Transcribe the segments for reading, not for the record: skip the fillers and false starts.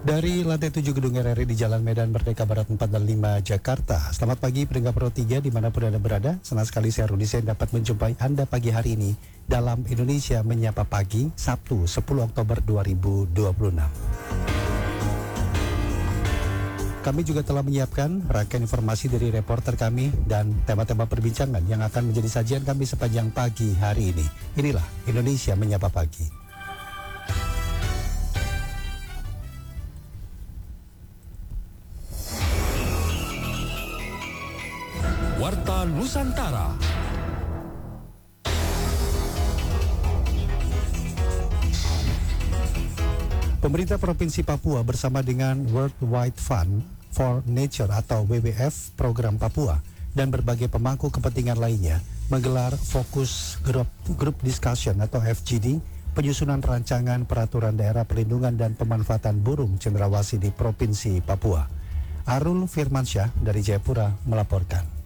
Dari lantai 7 gedung RRI di Jalan Medan Merdeka Barat 4 dan 5 Jakarta. Selamat pagi pendengar Pro 3 dimanapun Anda berada. Senang sekali saya Rudi Sen dapat menjumpai Anda pagi hari ini dalam Indonesia Menyapa Pagi, Sabtu 10 Oktober 2026. Kami juga telah menyiapkan rangkaian informasi dari reporter kami dan tema-tema perbincangan yang akan menjadi sajian kami sepanjang pagi hari ini. Inilah Indonesia Menyapa Pagi. Warta Nusantara. Pemerintah Provinsi Papua bersama dengan World Wide Fund for Nature atau WWF Program Papua dan berbagai pemangku kepentingan lainnya menggelar fokus group discussion atau FGD penyusunan rancangan peraturan daerah perlindungan dan pemanfaatan burung cendrawasih di Provinsi Papua. Arul Firmansyah dari Jayapura melaporkan.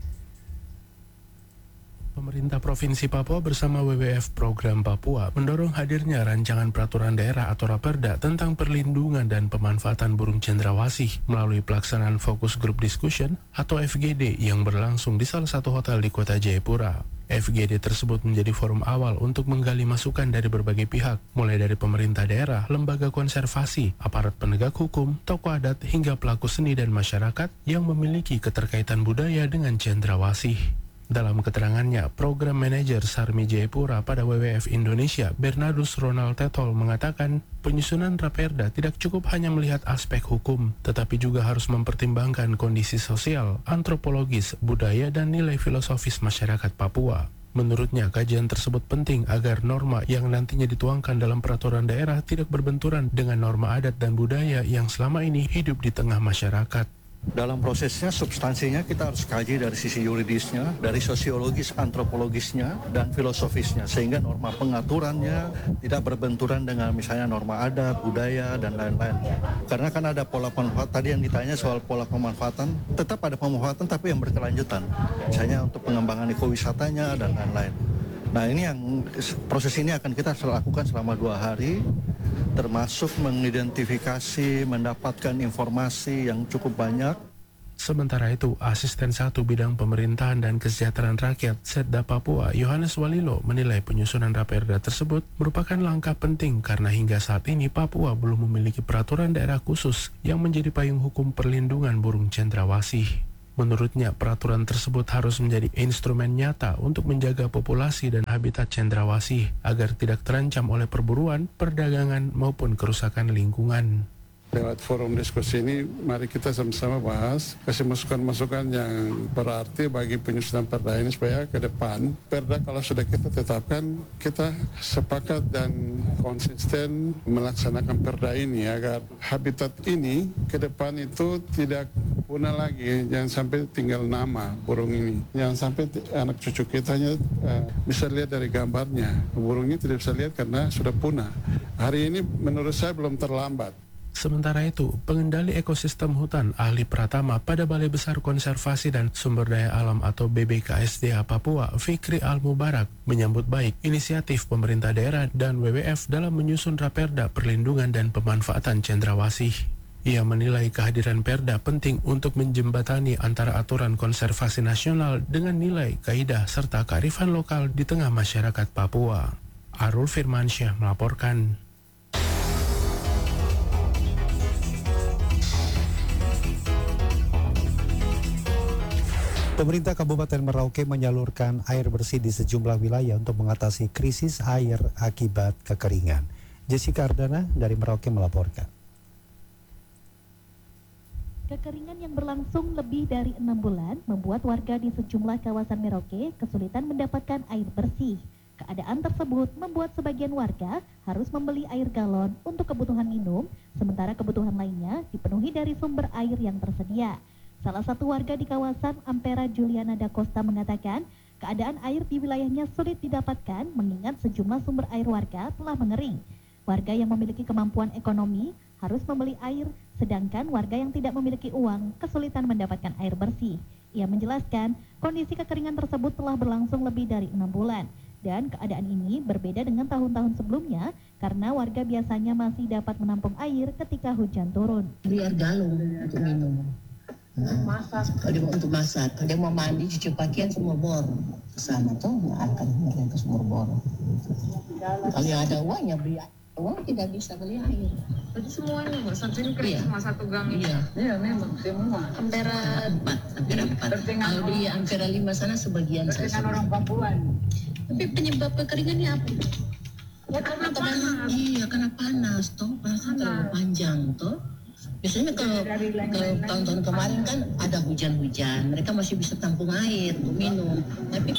Pemerintah Provinsi Papua bersama WWF Program Papua mendorong hadirnya rancangan peraturan daerah atau Raperda tentang perlindungan dan pemanfaatan burung cendrawasih melalui pelaksanaan Focus Group Discussion atau FGD yang berlangsung di salah satu hotel di kota Jayapura. FGD tersebut menjadi forum awal untuk menggali masukan dari berbagai pihak, mulai dari pemerintah daerah, lembaga konservasi, aparat penegak hukum, tokoh adat, hingga pelaku seni dan masyarakat yang memiliki keterkaitan budaya dengan cendrawasih. Dalam keterangannya, Program Manajer Sarmi Jayapura pada WWF Indonesia, Bernardus Ronald Tetol mengatakan, penyusunan Raperda tidak cukup hanya melihat aspek hukum, tetapi juga harus mempertimbangkan kondisi sosial, antropologis, budaya, dan nilai filosofis masyarakat Papua. Menurutnya, kajian tersebut penting agar norma yang nantinya dituangkan dalam peraturan daerah tidak berbenturan dengan norma adat dan budaya yang selama ini hidup di tengah masyarakat. Dalam prosesnya, substansinya kita harus kaji dari sisi yuridisnya, dari sosiologis, antropologisnya, dan filosofisnya, sehingga norma pengaturannya tidak berbenturan dengan misalnya norma adat, budaya, dan lain-lain. Karena kan ada pola pemanfaatan, tadi yang ditanya soal pola pemanfaatan, tetap ada pemanfaatan tapi yang berkelanjutan, misalnya untuk pengembangan ekowisatanya, dan lain-lain. Nah, ini yang proses ini akan kita lakukan selama 2 hari, termasuk mengidentifikasi, mendapatkan informasi yang cukup banyak. Sementara itu, Asisten 1 Bidang Pemerintahan dan Kesejahteraan Rakyat Setda Papua, Yohanes Walilo, menilai penyusunan Raperda tersebut merupakan langkah penting karena hingga saat ini Papua belum memiliki peraturan daerah khusus yang menjadi payung hukum perlindungan burung cendrawasih. Menurutnya, peraturan tersebut harus menjadi instrumen nyata untuk menjaga populasi dan habitat cendrawasih agar tidak terancam oleh perburuan, perdagangan, maupun kerusakan lingkungan. Lewat forum diskusi ini, mari kita sama-sama bahas, kasih masukan-masukan yang berarti bagi penyusunan perda ini supaya ke depan, perda kalau sudah kita tetapkan, kita sepakat dan konsisten melaksanakan perda ini agar habitat ini ke depan itu tidak punah lagi, jangan sampai tinggal nama burung ini, jangan sampai anak cucu kita hanya bisa lihat dari gambarnya, burungnya tidak bisa lihat karena sudah punah. Hari ini menurut saya belum terlambat. Sementara itu, pengendali ekosistem hutan ahli Pratama pada Balai Besar Konservasi dan Sumber Daya Alam atau BBKSDA Papua, Fikri Al-Mubarak, menyambut baik inisiatif pemerintah daerah dan WWF dalam menyusun Raperda perlindungan dan pemanfaatan cendrawasih. Ia menilai kehadiran Perda penting untuk menjembatani antara aturan konservasi nasional dengan nilai, kaidah, serta kearifan lokal di tengah masyarakat Papua. Arul Firmansyah melaporkan. Pemerintah Kabupaten Merauke menyalurkan air bersih di sejumlah wilayah untuk mengatasi krisis air akibat kekeringan. Jessica Ardana dari Merauke melaporkan. Kekeringan yang berlangsung lebih dari 6 bulan membuat warga di sejumlah kawasan Merauke kesulitan mendapatkan air bersih. Keadaan tersebut membuat sebagian warga harus membeli air galon untuk kebutuhan minum, sementara kebutuhan lainnya dipenuhi dari sumber air yang tersedia. Salah satu warga di kawasan Ampera, Juliana Da Costa, mengatakan keadaan air di wilayahnya sulit didapatkan mengingat sejumlah sumber air warga telah mengering. Warga yang memiliki kemampuan ekonomi harus membeli air, sedangkan warga yang tidak memiliki uang kesulitan mendapatkan air bersih. Ia menjelaskan kondisi kekeringan tersebut telah berlangsung lebih dari 6 bulan. Dan keadaan ini berbeda dengan tahun-tahun sebelumnya karena warga biasanya masih dapat menampung air ketika hujan turun. Biar galon untuk minum. Masak. Kalau dia mau untuk masak, kalau dia mau mandi, cuci pakaian semua bor. Kesana tuh akan mereka ke sumur bor. Kalau yang ada uangnya beli uang tidak bisa beli air. Jadi semuanya Mbak, satu ini kering cuma satu gang ini. Iya memang semua. Hampir 4. Kalau di hampir 5 sana sebagian saya. Dengan orang Papua. Tapi penyebab kekeringannya apa? Ya karena panas. Iya karena panas toh, panasnya terlalu panjang toh. Biasanya kalau tahun-tahun kemarin kan ada hujan-hujan, mereka masih bisa tampung air untuk minum. Tapi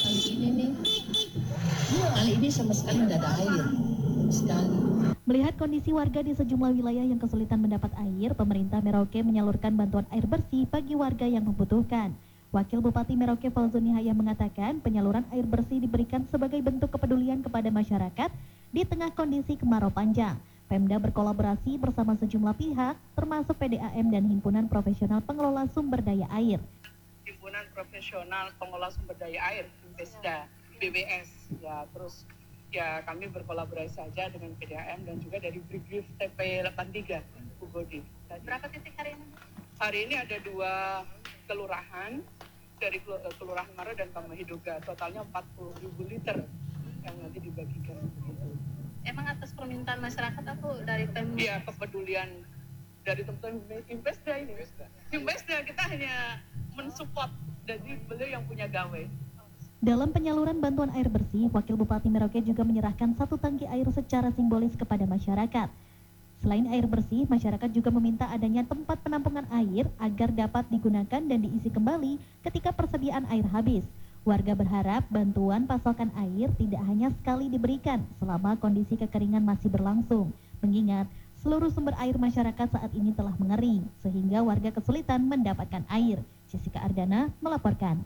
kali ini sama sekali tidak ada air sekali. Melihat kondisi warga di sejumlah wilayah yang kesulitan mendapat air, pemerintah Merauke menyalurkan bantuan air bersih bagi warga yang membutuhkan. Wakil Bupati Merauke Fauzul Nihaya mengatakan penyaluran air bersih diberikan sebagai bentuk kepedulian kepada masyarakat di tengah kondisi kemarau panjang. Pemda berkolaborasi bersama sejumlah pihak, termasuk PDAM dan Himpunan Profesional Pengelola Sumber Daya Air. Himpunan Profesional Pengelola Sumber Daya Air, HIMPESDA, BBS, ya terus ya kami berkolaborasi saja dengan PDAM dan juga dari Brigif TP83, Bu Bodi. Berapa titik hari ini? Hari ini ada 2 kelurahan, dari Kelurahan Maro dan Pamahiduga, totalnya 40.000 liter yang nanti dibagikan. Emang atas permintaan masyarakat atau dari Pemda? Iya, kepedulian dari teman-teman Himpesda ini. Himpesda kita hanya mensupport, jadi beliau yang punya gawe. Dalam penyaluran bantuan air bersih, Wakil Bupati Merauke juga menyerahkan 1 tangki air secara simbolis kepada masyarakat. Selain air bersih, masyarakat juga meminta adanya tempat penampungan air agar dapat digunakan dan diisi kembali ketika persediaan air habis. Warga berharap bantuan pasokan air tidak hanya sekali diberikan selama kondisi kekeringan masih berlangsung, mengingat seluruh sumber air masyarakat saat ini telah mengering, sehingga warga kesulitan mendapatkan air. Jessica Ardana melaporkan.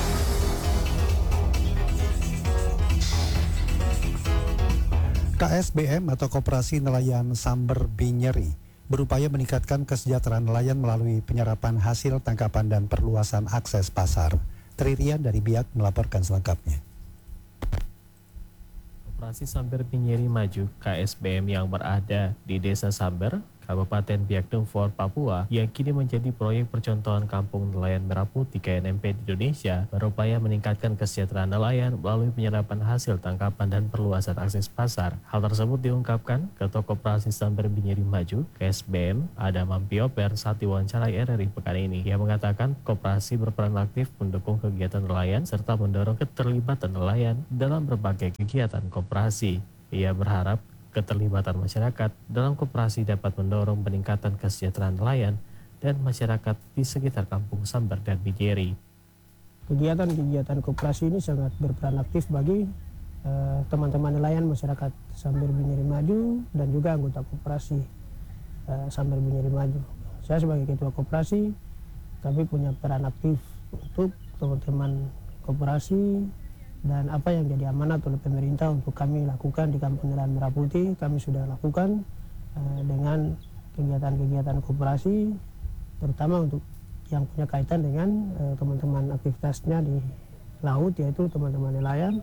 KSBM atau Koperasi Nelayan Samber Binyeri berupaya meningkatkan kesejahteraan nelayan melalui penyerapan hasil tangkapan dan perluasan akses pasar. Tririan dari Biak melaporkan selengkapnya. Koperasi Samber Binyeri Maju KSBM yang berada di Desa Samber, Kabupaten Biak Numfor, Papua, yang kini menjadi proyek percontohan Kampung Nelayan Merah Putih KNMP di Indonesia, berupaya meningkatkan kesejahteraan nelayan melalui penyerapan hasil tangkapan dan perluasan akses pasar. Hal tersebut diungkapkan Ketua Koperasi Samber Binyeri Maju KSBM Adam Mampioper saat diwawancarai RRI pekan ini. Ia mengatakan koperasi berperan aktif mendukung kegiatan nelayan serta mendorong keterlibatan nelayan dalam berbagai kegiatan koperasi. Ia berharap keterlibatan masyarakat dalam koperasi dapat mendorong peningkatan kesejahteraan nelayan dan masyarakat di sekitar Kampung Samber dan Binyeri. Kegiatan-kegiatan koperasi ini sangat berperan aktif bagi teman-teman nelayan masyarakat Samber Binyeri Maju dan juga anggota koperasi Samber Binyeri Maju. Saya sebagai ketua koperasi, kami punya peran aktif untuk teman-teman koperasi. Dan apa yang jadi amanat oleh pemerintah untuk kami lakukan di Kampung Nelayan Merah Putih, kami sudah lakukan dengan kegiatan-kegiatan koperasi, terutama untuk yang punya kaitan dengan teman-teman aktivitasnya di laut, yaitu teman-teman nelayan.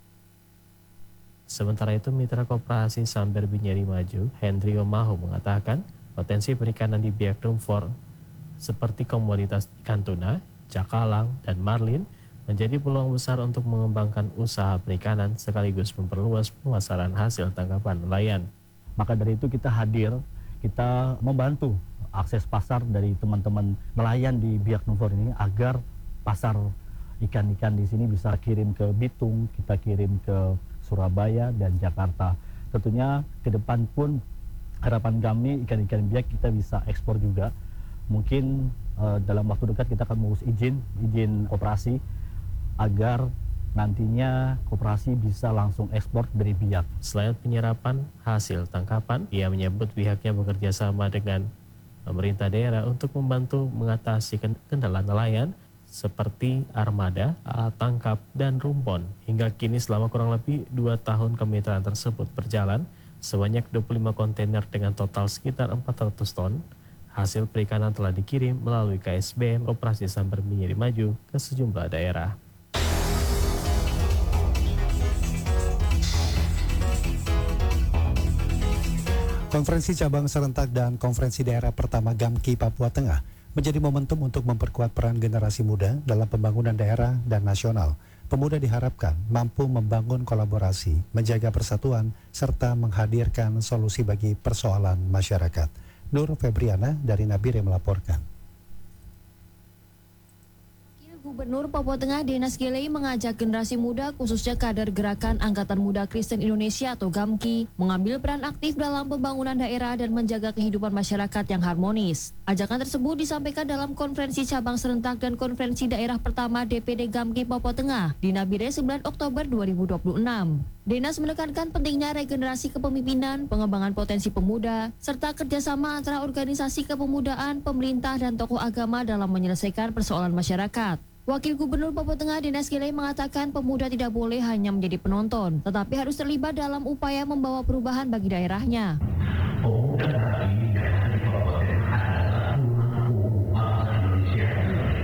Sementara itu, Mitra Koperasi Samber Binyeri Maju, Hendri Omahu mengatakan potensi perikanan di Biak Numfor seperti komoditas ikan tuna, cakalang, dan marlin menjadi peluang besar untuk mengembangkan usaha perikanan sekaligus memperluas pemasaran hasil tangkapan nelayan. Maka dari itu kita hadir, kita membantu akses pasar dari teman-teman nelayan di Biak Numfor ini agar pasar ikan-ikan di sini bisa kirim ke Bitung, kita kirim ke Surabaya dan Jakarta. Tentunya ke depan pun harapan kami ikan-ikan biak kita bisa ekspor juga. Mungkin dalam waktu dekat kita akan mengurus izin koperasi agar nantinya koperasi bisa langsung ekspor dari Biak. Selain penyerapan hasil tangkapan, ia menyebut pihaknya bekerja sama dengan pemerintah daerah untuk membantu mengatasi kendala nelayan seperti armada, alat tangkap, dan rumpon. Hingga kini selama kurang lebih 2 tahun kemitraan tersebut berjalan, sebanyak 25 kontainer dengan total sekitar 400 ton hasil perikanan telah dikirim melalui KSBM Koperasi Samber Binyeri Maju ke sejumlah daerah. Konferensi cabang serentak dan konferensi daerah pertama GAMKI Papua Tengah menjadi momentum untuk memperkuat peran generasi muda dalam pembangunan daerah dan nasional. Pemuda diharapkan mampu membangun kolaborasi, menjaga persatuan, serta menghadirkan solusi bagi persoalan masyarakat. Nur Febriana dari Nabire melaporkan. Gubernur Papua Tengah Denas Gelei mengajak generasi muda khususnya kader Gerakan Angkatan Muda Kristen Indonesia atau GAMKI mengambil peran aktif dalam pembangunan daerah dan menjaga kehidupan masyarakat yang harmonis. Ajakan tersebut disampaikan dalam konferensi cabang serentak dan konferensi daerah pertama DPD GAMKI Papua Tengah di Nabire 9 Oktober 2026. Denas menekankan pentingnya regenerasi kepemimpinan, pengembangan potensi pemuda, serta kerjasama antara organisasi kepemudaan, pemerintah, dan tokoh agama dalam menyelesaikan persoalan masyarakat. Wakil Gubernur Papua Tengah Denas Gelei mengatakan pemuda tidak boleh hanya menjadi penonton, tetapi harus terlibat dalam upaya membawa perubahan bagi daerahnya.